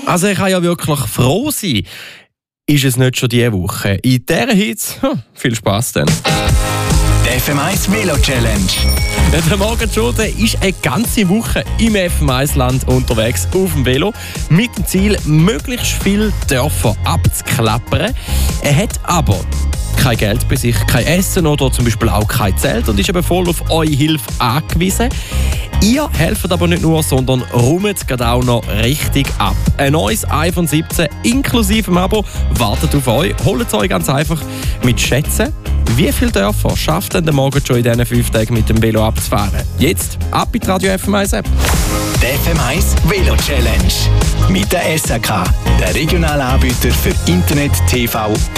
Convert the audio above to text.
Also ich kann ja wirklich froh sein, ist es nicht schon diese Woche. In dieser Hitze, viel Spass dann. Die FM1 Velo Challenge. Der Morgenschulde ist eine ganze Woche im FM1-Land unterwegs auf dem Velo mit dem Ziel, möglichst viele Dörfer abzuklappern. Er hat aber kein Geld bei sich, kein Essen oder zum Beispiel auch kein Zelt und ist eben voll auf eure Hilfe angewiesen. Ihr helft aber nicht nur, sondern räumt gerade auch noch richtig ab. Ein neues iPhone 17 inklusive dem Abo wartet auf euch. Holt es euch ganz einfach mit Schätzen. Wie viele Dörfer schafft denn der Morgen schon in diesen 5 Tagen mit dem Velo abzufahren? Jetzt ab in die Radio FM1 App. Die FM1 Velo Challenge. Mit der SAK, der regionalen Anbieter für Internet, TV,